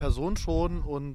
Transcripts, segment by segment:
Person schon und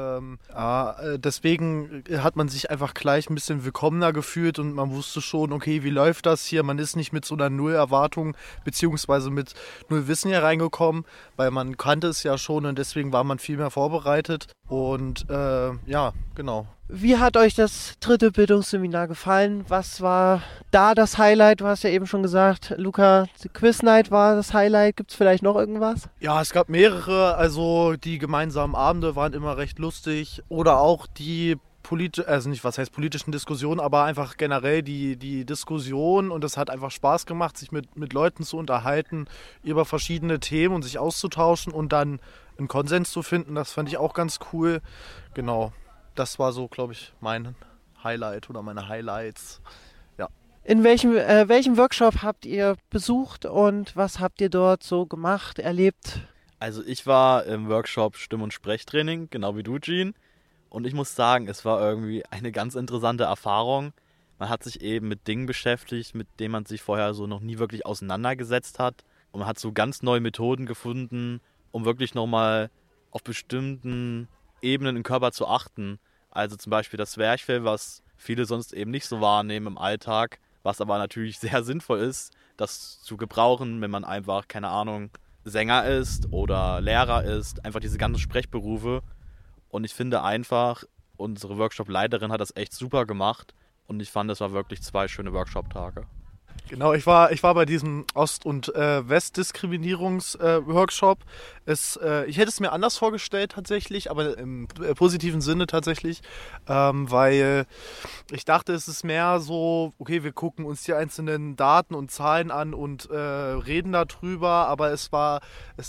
deswegen hat man sich einfach gleich ein bisschen willkommener gefühlt und man wusste schon, okay, wie läuft das hier? Man ist nicht mit so einer Null-Erwartung beziehungsweise mit Null Wissen hier reingekommen, weil man kannte es ja schon und deswegen war man viel mehr vorbereitet und ja, genau. Wie hat euch das 3. Bildungsseminar gefallen? Was war da das Highlight? Du hast ja eben schon gesagt, Luca, die Quiz Night war das Highlight. Gibt es vielleicht noch irgendwas? Ja, es gab mehrere, also die gemeinsamen Abende waren immer recht lustig oder auch die politischen Diskussionen, aber einfach generell die Diskussion und es hat einfach Spaß gemacht, sich mit Leuten zu unterhalten über verschiedene Themen und sich auszutauschen und dann einen Konsens zu finden, das fand ich auch ganz cool, genau. Das war so, glaube ich, mein Highlight oder meine Highlights. Ja. In welchem Workshop habt ihr besucht und was habt ihr dort so gemacht, erlebt? Also ich war im Workshop Stimm- und Sprechtraining, genau wie du, Jean. Und ich muss sagen, es war irgendwie eine ganz interessante Erfahrung. Man hat sich eben mit Dingen beschäftigt, mit denen man sich vorher so noch nie wirklich auseinandergesetzt hat. Und man hat so ganz neue Methoden gefunden, um wirklich nochmal auf bestimmten Ebenen im Körper zu achten. Also zum Beispiel das Zwerchfell, was viele sonst eben nicht so wahrnehmen im Alltag, was aber natürlich sehr sinnvoll ist, das zu gebrauchen, wenn man einfach, keine Ahnung, Sänger ist oder Lehrer ist, einfach diese ganzen Sprechberufe. Und ich finde einfach, unsere Workshop-Leiterin hat das echt super gemacht und ich fand, das war wirklich 2 schöne Workshop-Tage. Genau, ich war bei diesem Ost- und Westdiskriminierungs-Workshop. Ich hätte es mir anders vorgestellt tatsächlich, aber im positiven Sinne tatsächlich, weil ich dachte, es ist mehr so, okay, wir gucken uns die einzelnen Daten und Zahlen an und reden darüber, aber es war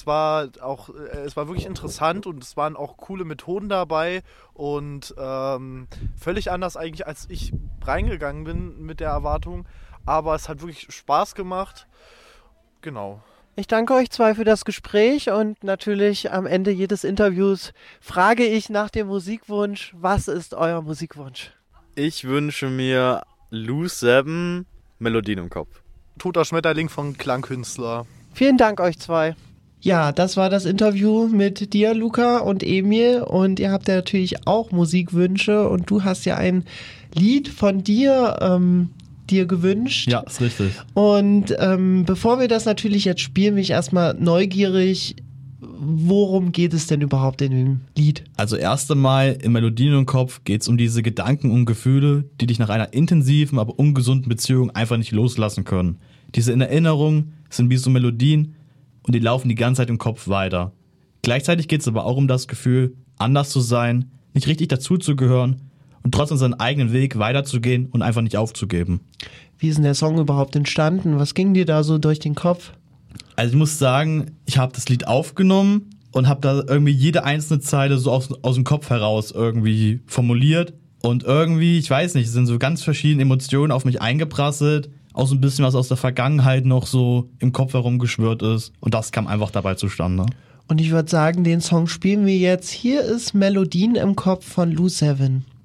wirklich interessant und es waren auch coole Methoden dabei und völlig anders eigentlich, als ich reingegangen bin mit der Erwartung. Aber es hat wirklich Spaß gemacht. Genau. Ich danke euch 2 für das Gespräch und natürlich am Ende jedes Interviews frage ich nach dem Musikwunsch. Was ist euer Musikwunsch? Ich wünsche mir Lou 7 Melodien im Kopf. Toter Schmetterling von Klangkünstler. Vielen Dank euch 2. Ja, das war das Interview mit dir, Luca und Emil. Und ihr habt ja natürlich auch Musikwünsche und du hast ja ein Lied von dir gewünscht. Ja, ist richtig. Und bevor wir das natürlich jetzt spielen, bin ich erstmal neugierig, worum geht es denn überhaupt in dem Lied? Also erst einmal im Melodien im Kopf geht es um diese Gedanken und Gefühle, die dich nach einer intensiven, aber ungesunden Beziehung einfach nicht loslassen können. Diese Erinnerungen sind wie so Melodien und die laufen die ganze Zeit im Kopf weiter. Gleichzeitig geht es aber auch um das Gefühl, anders zu sein, nicht richtig dazuzugehören und trotzdem seinen eigenen Weg weiterzugehen und einfach nicht aufzugeben. Wie ist denn der Song überhaupt entstanden? Was ging dir da so durch den Kopf? Also ich muss sagen, ich habe das Lied aufgenommen und habe da irgendwie jede einzelne Zeile so aus dem Kopf heraus irgendwie formuliert. Und irgendwie, ich weiß nicht, es sind so ganz verschiedene Emotionen auf mich eingeprasselt. Auch so ein bisschen was aus der Vergangenheit noch so im Kopf herumgeschwirrt ist. Und das kam einfach dabei zustande. Und ich würde sagen, den Song spielen wir jetzt. Hier ist Melodien im Kopf von Lou 7.